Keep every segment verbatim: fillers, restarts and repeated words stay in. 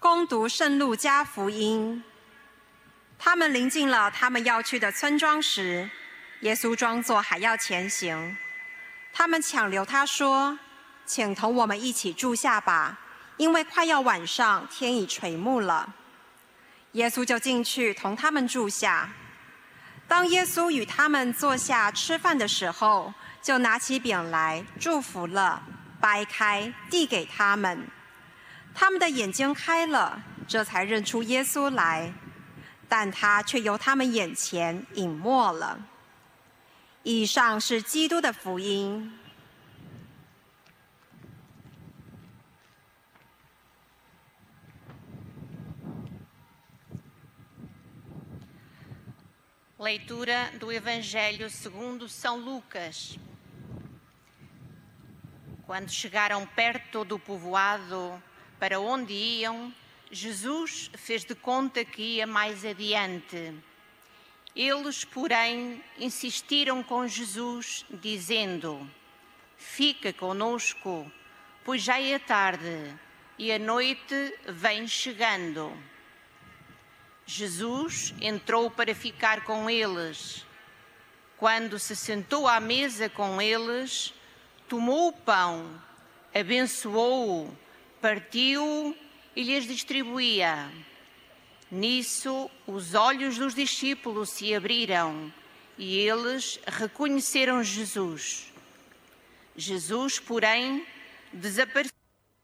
攻读圣路加福音。他们临近了他们要去的村庄时，耶稣装作还要前行。他们抢留他说：“请同我们一起住下吧，因为快要晚上，天已垂暮了。”耶稣就进去同他们住下。当耶稣与他们坐下吃饭的时候，就拿起饼来，祝福了，掰开，递给他们。他们的眼睛开了，这才认出耶稣来，但他却由他们眼前隐没了。以上是基督的福音。 Leitura do Evangelho segundo São Lucas. Quando chegaram perto do povoado para onde iam, Jesus fez de conta que ia mais adiante. Eles, porém, insistiram com Jesus, dizendo: "Fica conosco, pois já é tarde e a noite vem chegando." Jesus entrou para ficar com eles. Quando se sentou à mesa com eles, tomou o pão, abençoou-o, partiu-o e lhes distribuía. Nisso, os olhos dos discípulos se abriram e eles reconheceram Jesus. Jesus, porém, desapareceu.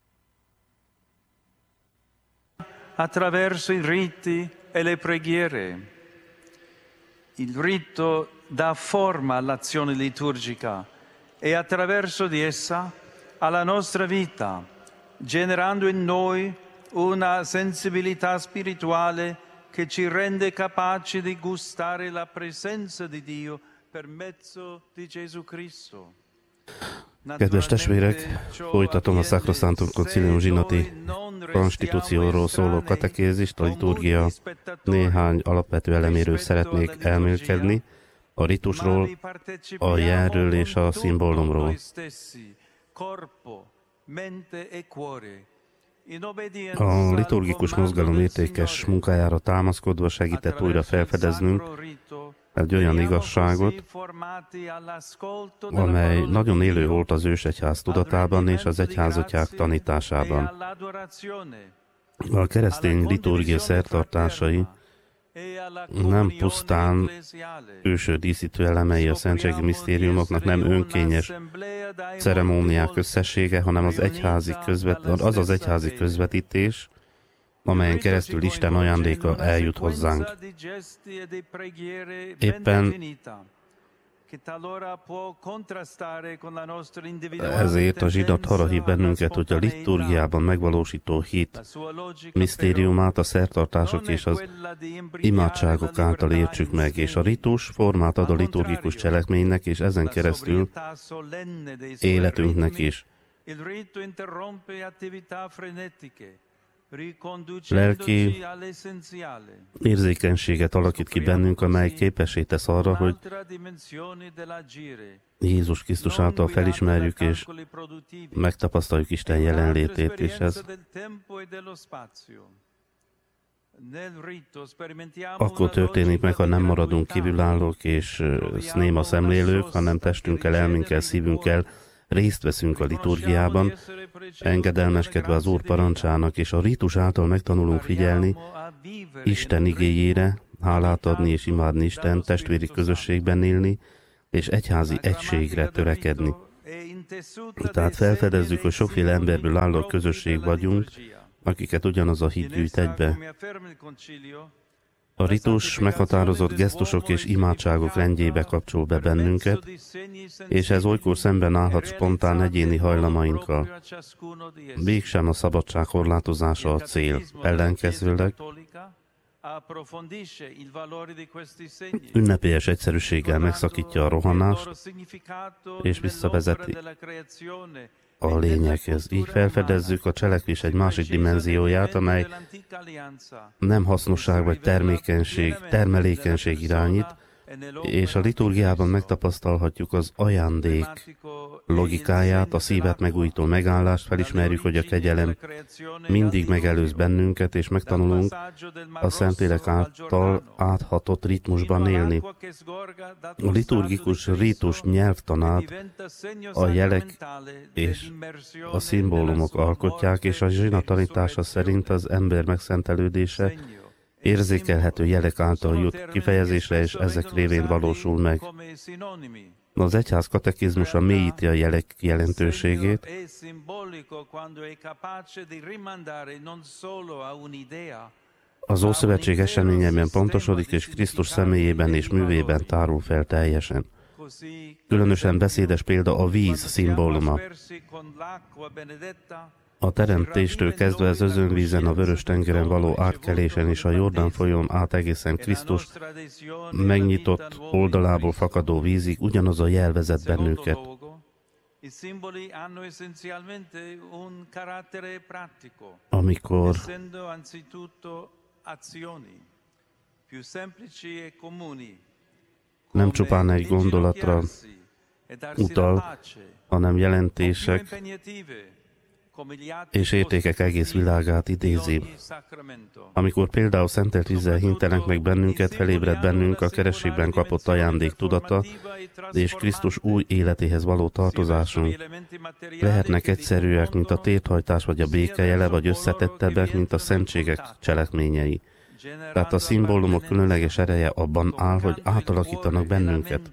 Attraverso i riti e le preghiere. Il rito dà forma all'azione liturgica e attraverso di essa alla nostra vita, generando in noi una sensibilità spirituale che ci rende capaci di gustare la presenza di Dio per mezzo di Gesù Cristo. Kedves testvérek, folytatom a Sacrosanctum Concilium zsinati konstitúcióról szóló katekézist, a liturgia néhány alapvető eleméről szeretnék elmélkedni, a ritusról, a jelről és a szimbólumról. A liturgikus mozgalom értékes munkájára támaszkodva segített újra felfedeznünk egy olyan igazságot, amely nagyon élő volt az ősegyház tudatában és az egyházatyák tanításában. A keresztény liturgia szertartásai nem pusztán külső díszítő elemei a szentségi misztériumoknak, nem önkényes ceremóniák összessége, hanem az, egyházi közvet, az az egyházi közvetítés, amelyen keresztül Isten ajándéka eljut hozzánk. Éppen ezért a zsinat arra hív bennünket, hogy a liturgiában megvalósító hit misztériumát a szertartások és az imádságok által értsük meg, és a ritus formát ad a liturgikus cselekménynek, és ezen keresztül életünknek is. Lelki érzékenységet alakít ki bennünk, amely képessé tesz arra, hogy Jézus Krisztus által felismerjük és megtapasztaljuk Isten jelenlétét, és ez akkor történik meg, ha nem maradunk kívülállók és néma szemlélők, hanem testünkkel, elménkkel, szívünkkel részt veszünk a liturgiában, engedelmeskedve az Úr parancsának, és a rítus által megtanulunk figyelni Isten igéjére, hálát adni és imádni Isten, testvéri közösségben élni, és egyházi egységre törekedni. Tehát felfedezzük, hogy sokféle emberből álló közösség vagyunk, akiket ugyanaz a hit gyűjt egybe. A ritus meghatározott gesztusok és imádságok rendjébe kapcsol be bennünket, és ez olykor szemben állhat spontán egyéni hajlamainkkal. Mégsem a szabadság korlátozása a cél, ellenkezőleg ünnepélyes egyszerűséggel megszakítja a rohanást, és visszavezeti a lényeghez. Így felfedezzük a cselekvés egy másik dimenzióját, amely nem hasznosság vagy termékenység, termelékenység irányít, és a liturgiában megtapasztalhatjuk az ajándék logikáját, a szívet megújító megállást, felismerjük, hogy a kegyelem mindig megelőz bennünket, és megtanulunk a Szentlélek által áthatott ritmusban élni. A liturgikus rítus nyelvtanát a jelek és a szimbólumok alkotják, és a zsina tanítása szerint az ember megszentelődése érzékelhető jelek által jut kifejezésre, és ezek révén valósul meg. Az egyház katekizmusa mélyíti a jelek jelentőségét, az Ószövetség eseményében pontosodik, és Krisztus személyében és művében tárul fel teljesen. Különösen beszédes példa a víz szimbóluma. A teremtéstől kezdve az özönvízen, a Vörös-tengeren való átkelésen és a Jordán folyón át egészen Krisztus megnyitott oldalából fakadó vízig ugyanaz a jel vezet bennünket. Amikor nem csupán egy gondolatra utal, hanem jelentések és értékek egész világát idézi. Amikor például szentelt vízzel hintenek meg bennünket, felébred bennünk a kerességben kapott ajándék tudata, és Krisztus új életéhez való tartozásunk. Lehetnek egyszerűek, mint a térdhajtás vagy a béke jele, vagy összetettebbek, mint a szentségek cselekményei. Tehát a szimbólumok különleges ereje abban áll, hogy átalakítanak bennünket.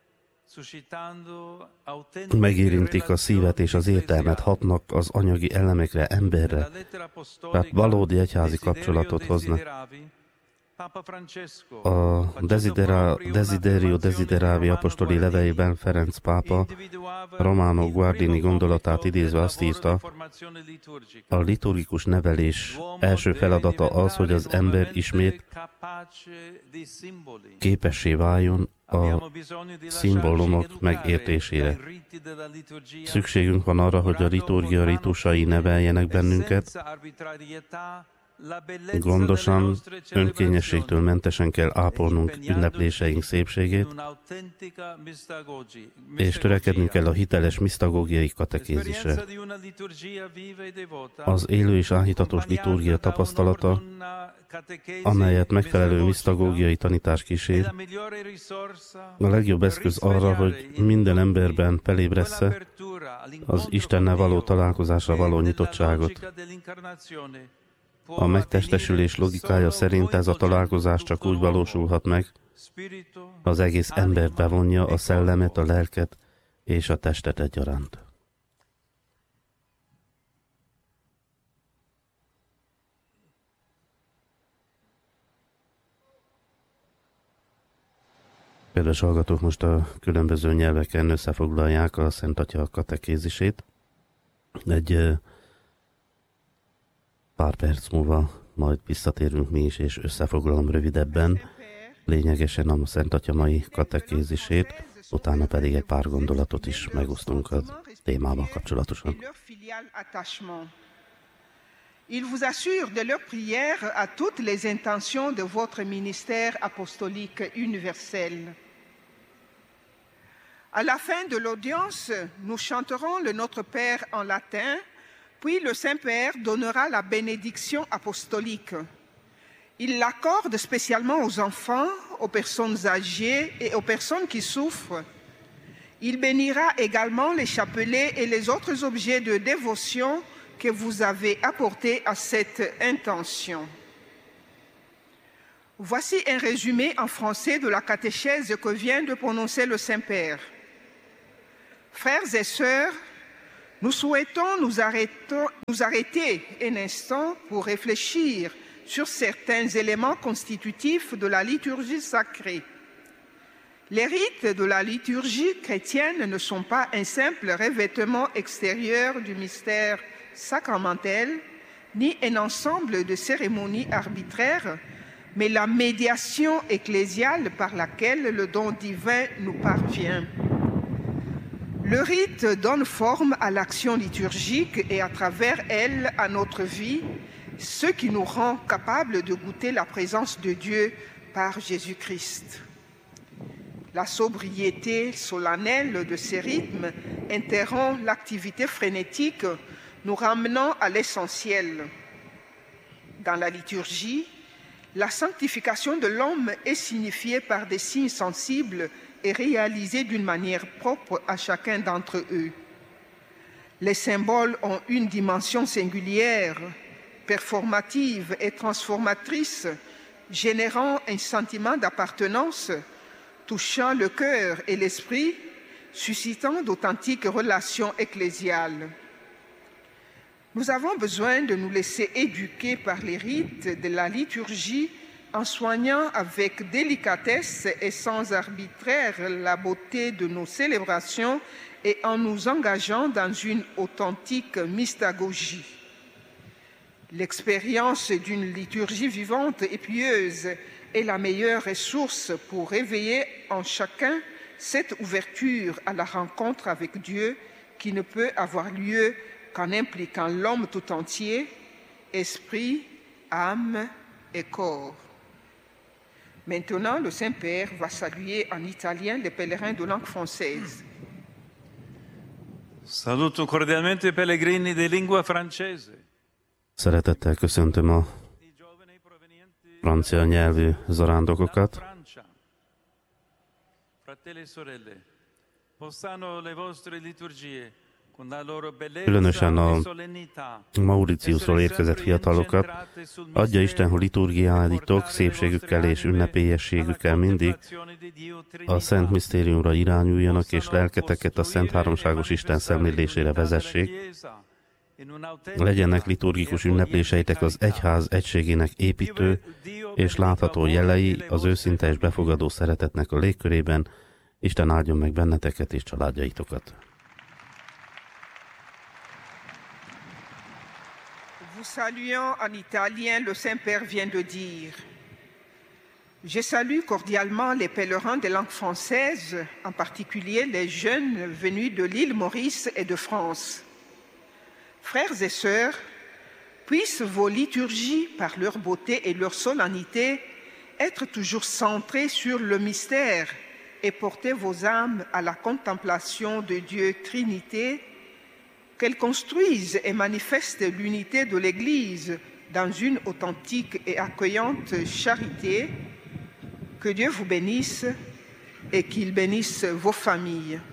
Megérintik a szívet és az értelmet, hatnak az anyagi elemekre, emberre, tehát valódi egyházi kapcsolatot hoznak. A Desidera, Desiderio Desideravi apostoli leveleiben Ferenc pápa Romano Guardini gondolatát idézve azt írta, a liturgikus nevelés első feladata az, hogy az ember ismét képessé váljon a szimbólumok megértésére. Szükségünk van arra, hogy a liturgia ritusai neveljenek bennünket, gondosan, önkényességtől mentesen kell ápolnunk ünnepléseink szépségét, és törekednünk kell a hiteles misztagógiai katekézisre. Az élő és áhítatos liturgia tapasztalata, amelyet megfelelő misztagógiai tanítás kísér, a legjobb eszköz arra, hogy minden emberben felébressze az Istennel való találkozásra való nyitottságot. A megtestesülés logikája szerint ez a találkozás csak úgy valósulhat meg, az egész embert bevonja, a szellemet, a lelket és a testet egyaránt. Kedves hallgatók, most a különböző nyelveken összefoglalják a Szent Atya katekézisét. Egy pár perc múlva majd visszatérünk mi is, és összefoglalom rövidebben, lényegesen a Szent Atya mai katekézisét, utána pedig egy pár gondolatot is megosztunk a témával kapcsolatosan. Il vous assure de leur prière à toutes les intentions de votre ministère apostolique universel. À la fin de l'audience, nous chanterons le Notre Père en latin, puis le Saint-Père donnera la bénédiction apostolique. Il l'accorde spécialement aux enfants, aux personnes âgées et aux personnes qui souffrent. Il bénira également les chapelets et les autres objets de dévotion que vous avez apportés à cette intention. Voici un résumé en français de la catéchèse que vient de prononcer le Saint-Père. Frères et sœurs, nous souhaitons nous, nous arrêter un instant pour réfléchir sur certains éléments constitutifs de la liturgie sacrée. Les rites de la liturgie chrétienne ne sont pas un simple revêtement extérieur du mystère sacramentel, ni un ensemble de cérémonies arbitraires, mais la médiation ecclésiale par laquelle le don divin nous parvient. Le rite donne forme à l'action liturgique et à travers elle à notre vie, ce qui nous rend capables de goûter la présence de Dieu par Jésus-Christ. La sobriété solennelle de ces rythmes interrompt l'activité frénétique, nous ramenant à l'essentiel. Dans la liturgie, la sanctification de l'homme est signifiée par des signes sensibles et réalisée d'une manière propre à chacun d'entre eux. Les symboles ont une dimension singulière, performative et transformatrice, générant un sentiment d'appartenance, touchant le cœur et l'esprit, suscitant d'authentiques relations ecclésiales. Nous avons besoin de nous laisser éduquer par les rites de la liturgie en soignant avec délicatesse et sans arbitraire la beauté de nos célébrations et en nous engageant dans une authentique mystagogie. L'expérience d'une liturgie vivante et pieuse est la meilleure ressource pour réveiller en chacun cette ouverture à la rencontre avec Dieu qui ne peut avoir lieu qu'en impliquant l'homme tout entier, esprit, âme et corps. Maintenant, le Saint-Père va saluer en italien les pèlerins de langue française. Saluto cordialmente i pellegrini di lingua francese. Szeretettel köszöntöm a francia nyelvű zarándokokat. Fratelli e sorelle, possano le vostre liturgie Különösen a Mauritiusról érkezett fiatalokat. Adja Isten, hogy liturgiáitok szépségükkel és ünnepélyességükkel mindig a Szent Misztériumra irányuljanak, és lelketeket a Szent Háromságos Isten szemlélésére vezessék. Legyenek liturgikus ünnepléseitek az egyház egységének építő és látható jelei az őszinte és befogadó szeretetnek a légkörében. Isten áldjon meg benneteket és családjaitokat. Vous saluant en italien, le Saint-Père vient de dire « Je salue cordialement les pèlerins de langue française, en particulier les jeunes venus de l'île Maurice et de France. Frères et sœurs, puissent vos liturgies, par leur beauté et leur solennité, être toujours centrées sur le mystère et porter vos âmes à la contemplation de Dieu Trinité, qu'elles construisent et manifestent l'unité de l'Église dans une authentique et accueillante charité. Que Dieu vous bénisse et qu'il bénisse vos familles.